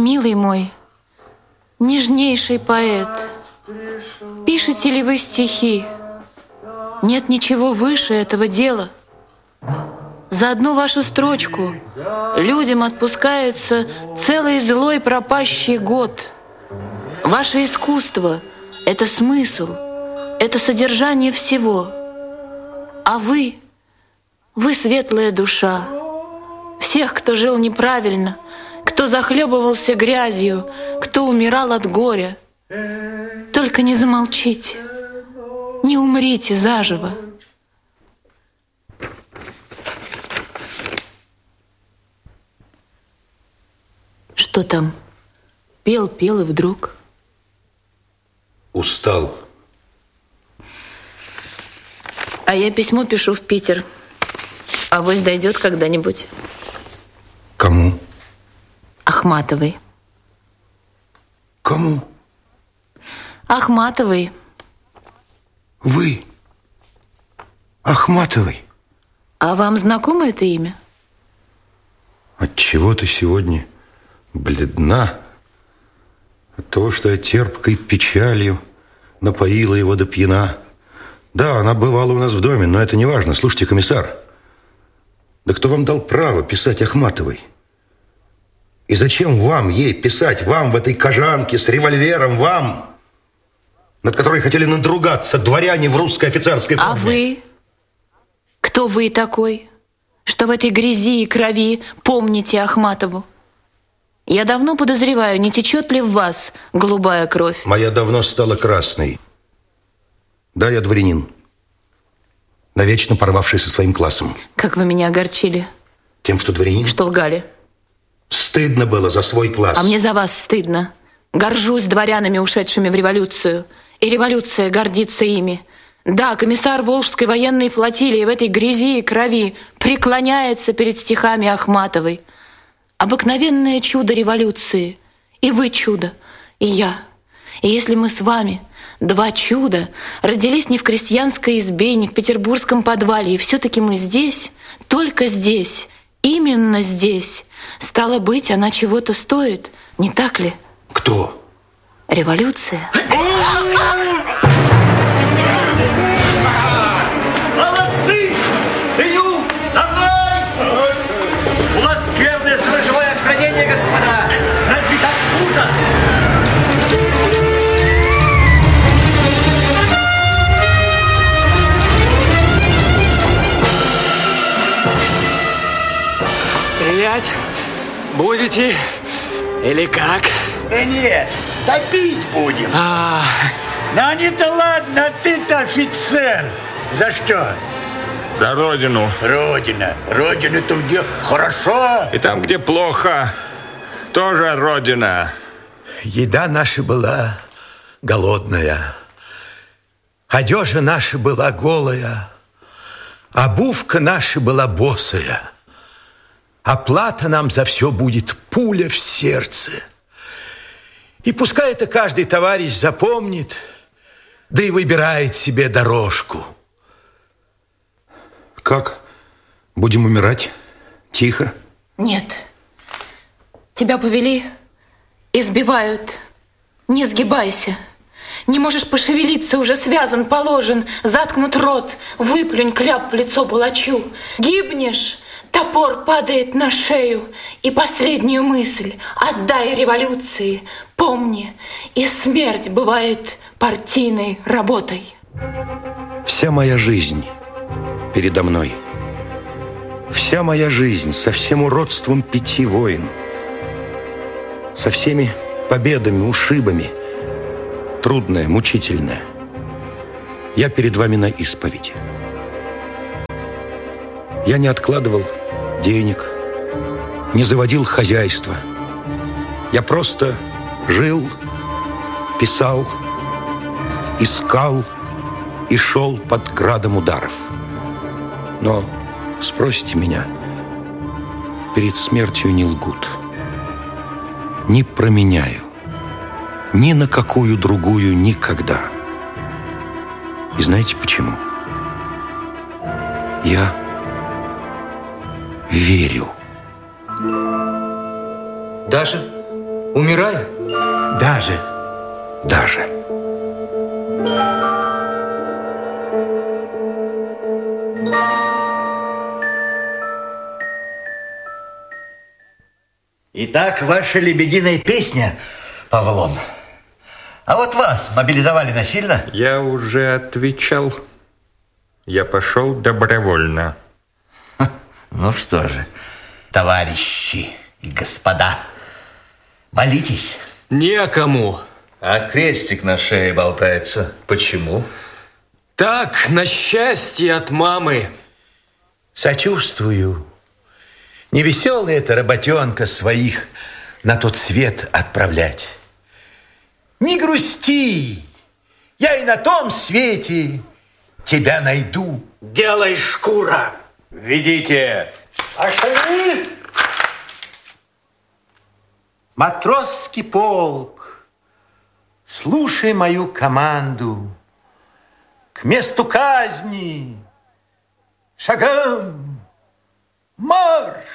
Милый мой, нежнейший поэт, пишете ли вы стихи? Нет ничего выше этого дела. За одну вашу строчку людям отпускается целый злой пропащий год. Ваше искусство — это смысл, это содержание всего. А вы светлая душа всех, кто жил неправильно, кто захлебывался грязью, кто умирал от горя. Только не замолчите, не умрите заживо. Что там? Пел и вдруг... Устал. А я письмо пишу в Питер. Авось дойдет когда-нибудь. Кому? Ахматовой. Кому? Ахматовой. Вы? Ахматовой? А вам знакомо это имя? Отчего ты сегодня бледна? От того, что я терпкой печалью напоила его до пьяна. Да, она бывала у нас в доме, но это не важно. Слушайте, комиссар, да кто вам дал право писать Ахматовой? И зачем вам ей писать? Вам в этой кожанке с револьвером, вам, над которой хотели надругаться дворяне в русской офицерской форме. А вы? Кто вы такой, что в этой грязи и крови помните Ахматову? Я давно подозреваю, не течет ли в вас голубая кровь? Моя давно стала красной. Да, я дворянин, навечно порвавший со своим классом. Как вы меня огорчили. Тем, что дворянин? Что лгали. Стыдно было за свой класс. А мне за вас стыдно. Горжусь дворянами, ушедшими в революцию. И революция гордится ими. Да, комиссар Волжской военной флотилии в этой грязи и крови преклоняется перед стихами Ахматовой. Обыкновенное чудо революции. И вы чудо, и я. И если мы с вами, два чуда, родились не в крестьянской избе, не в петербургском подвале, и все-таки мы здесь, только здесь, именно здесь, стало быть, она чего-то стоит, не так ли? Кто? Революция. Молодцы! Ценю! За мной! У вас скверное сторожевое охранение, господа! Разве так служат? Стрелять будете или как? Да нет, топить будем. Но они-то ладно, а ты-то офицер. За что? За родину. Родина. Родина-то где хорошо. И там, где плохо, тоже родина. Еда наша была голодная, одежа наша была голая, обувка наша была босая. Оплата нам за все будет пуля в сердце. И пускай это каждый товарищ запомнит, да и выбирает себе дорожку. Как? Будем умирать? Тихо? Нет. Тебя повели, избивают. Не сгибайся. Не можешь пошевелиться, уже связан, положен, заткнут рот, выплюнь кляп в лицо палачу. Гибнешь, топор падает на шею. И последнюю мысль отдай революции. Помни, и смерть бывает партийной работой. Вся моя жизнь передо мной. Вся моя жизнь со всем уродством 5 войн. Со всеми победами, ушибами. Трудная, мучительная. Я перед вами на исповеди. Я не откладывал денег, не заводил хозяйство. Я просто жил, писал, искал и шел под градом ударов. Но, спросите меня, перед смертью не лгут. Не променяю ни на какую другую никогда. И знаете почему? Я верю. Даша, Умираю? Даже. Даже. Итак, ваша лебединая песня, Павлом. А вот вас мобилизовали насильно? Я уже отвечал. Я пошел добровольно. Ну что же, товарищи и господа, молитесь. Некому. А крестик на шее болтается. Почему? Так, на счастье от мамы. Сочувствую. Невеселая эта работенка своих на тот свет отправлять. Не грусти, я и на том свете тебя найду. Делай, шкура. Ведите. Пошли! Матросский полк, слушай мою команду. К месту казни шагом марш!